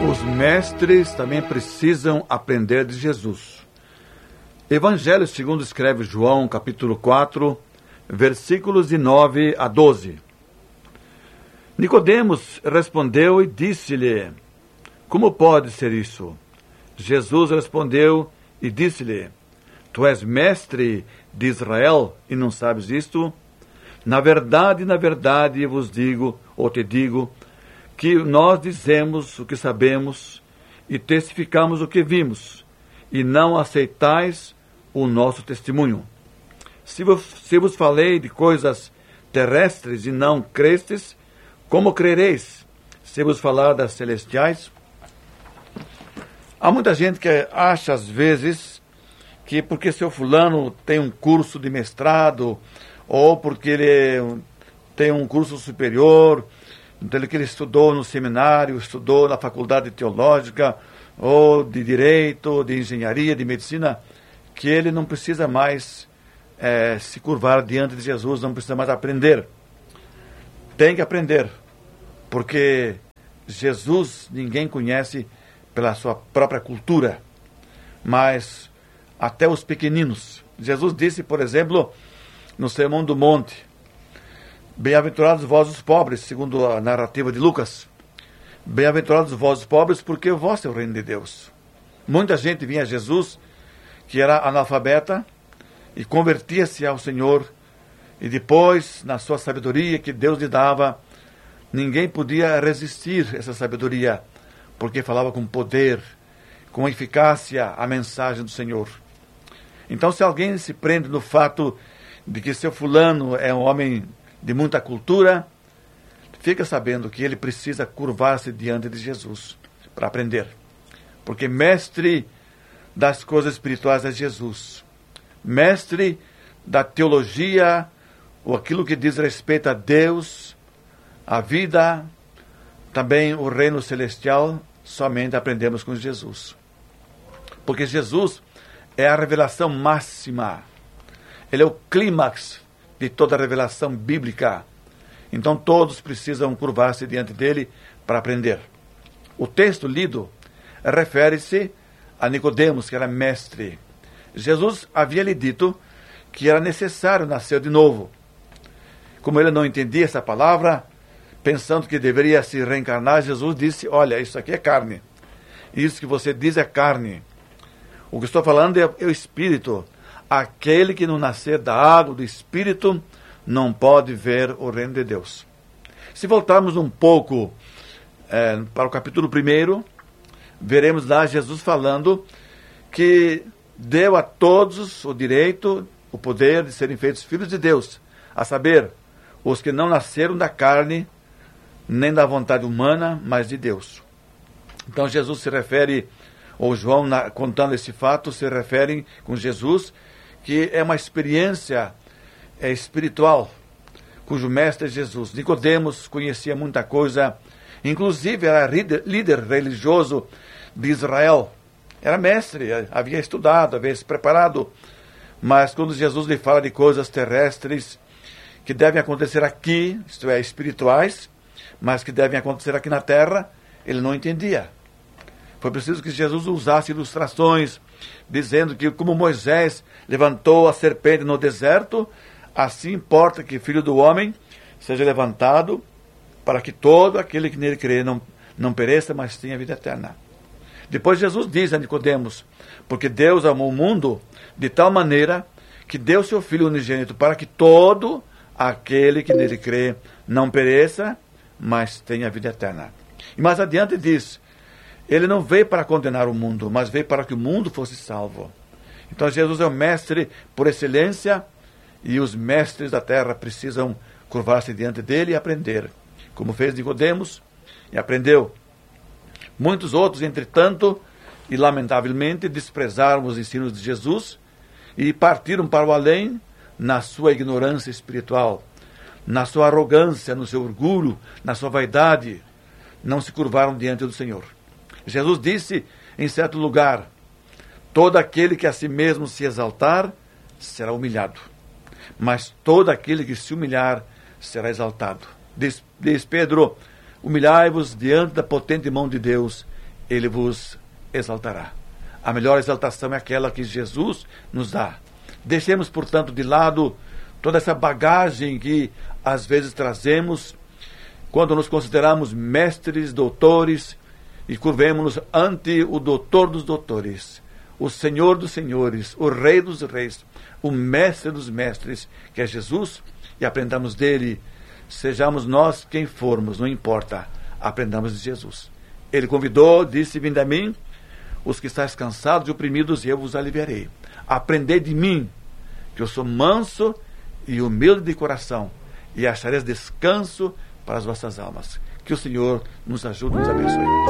Os mestres também precisam aprender de Jesus. Evangelho segundo escreve João, capítulo 4, versículos de 9 a 12. Nicodemos respondeu e disse-lhe: Como pode ser isso? Jesus respondeu e disse-lhe: Tu és mestre de Israel e não sabes isto? Na verdade vos digo, ou te digo, que nós dizemos o que sabemos e testificamos o que vimos, e não aceitais o nosso testemunho. Se vos falei de coisas terrestres e não crestes, como crereis se vos falar das celestiais? Há muita gente que acha, às vezes, que porque seu fulano tem um curso de mestrado, ou porque ele tem um curso superior, então que ele estudou no seminário, estudou na faculdade teológica, ou de direito, de engenharia, de medicina, que ele não precisa mais se curvar diante de Jesus, não precisa mais aprender. Tem que aprender, porque Jesus ninguém conhece pela sua própria cultura, mas até os pequeninos. Jesus disse, por exemplo, no Sermão do Monte: Bem-aventurados vós os pobres, segundo a narrativa de Lucas. Bem-aventurados vós os pobres, porque o vosso é o reino de Deus. Muita gente vinha a Jesus, que era analfabeta, e convertia-se ao Senhor, e depois, na sua sabedoria que Deus lhe dava, ninguém podia resistir a essa sabedoria, porque falava com poder, com eficácia a mensagem do Senhor. Então, se alguém se prende no fato de que seu fulano é um homem de muita cultura, fica sabendo que ele precisa curvar-se diante de Jesus para aprender. Porque mestre das coisas espirituais é Jesus. Mestre da teologia, ou aquilo que diz respeito a Deus, a vida, também o reino celestial, somente aprendemos com Jesus. Porque Jesus é a revelação máxima. Ele é o clímax de toda a revelação bíblica. Então todos precisam curvar-se diante dele para aprender. O texto lido refere-se a Nicodemos, que era mestre. Jesus havia lhe dito que era necessário nascer de novo. Como ele não entendia essa palavra, pensando que deveria se reencarnar, Jesus disse: olha, isso aqui é carne. Isso que você diz é carne. O que estou falando é o Espírito. Aquele que não nascer da água, do Espírito, não pode ver o reino de Deus. Se voltarmos um pouco para o capítulo 1, veremos lá Jesus falando que deu a todos o direito, o poder de serem feitos filhos de Deus, a saber, os que não nasceram da carne, nem da vontade humana, mas de Deus. Então Jesus se refere, ou João, contando esse fato, se refere com Jesus, que é uma experiência espiritual, cujo mestre é Jesus. Nicodemos conhecia muita coisa, inclusive era líder religioso de Israel, era mestre, havia estudado, havia se preparado, mas quando Jesus lhe fala de coisas terrestres que devem acontecer aqui, isto é, espirituais, mas que devem acontecer aqui na terra, ele não entendia. Foi preciso que Jesus usasse ilustrações, dizendo que como Moisés levantou a serpente no deserto, assim importa que o Filho do Homem seja levantado, para que todo aquele que nele crê não pereça, mas tenha vida eterna. Depois Jesus diz a Nicodemos: porque Deus amou o mundo de tal maneira que deu seu Filho unigênito, para que todo aquele que nele crê não pereça, mas tenha vida eterna. E mais adiante diz: ele não veio para condenar o mundo, mas veio para que o mundo fosse salvo. Então Jesus é o mestre por excelência, e os mestres da terra precisam curvar-se diante dele e aprender, como fez Nicodemos e aprendeu. Muitos outros, entretanto, e lamentavelmente, desprezaram os ensinos de Jesus e partiram para o além na sua ignorância espiritual, na sua arrogância, no seu orgulho, na sua vaidade. Não se curvaram diante do Senhor. Jesus disse em certo lugar: todo aquele que a si mesmo se exaltar será humilhado, mas todo aquele que se humilhar será exaltado. Diz Pedro: humilhai-vos diante da potente mão de Deus, Ele vos exaltará. A melhor exaltação é aquela que Jesus nos dá. Deixemos, portanto, de lado toda essa bagagem que às vezes trazemos quando nos consideramos mestres, doutores, e curvemos-nos ante o doutor dos doutores, o Senhor dos senhores, o Rei dos reis, o Mestre dos mestres, que é Jesus, e aprendamos dele. Sejamos nós quem formos, não importa, aprendamos de Jesus. Ele convidou, disse: vinde a mim, os que estáis cansados e oprimidos, e eu vos aliviarei. Aprendei de mim, que eu sou manso e humilde de coração, e achareis descanso para as vossas almas. Que o Senhor nos ajude e nos abençoe.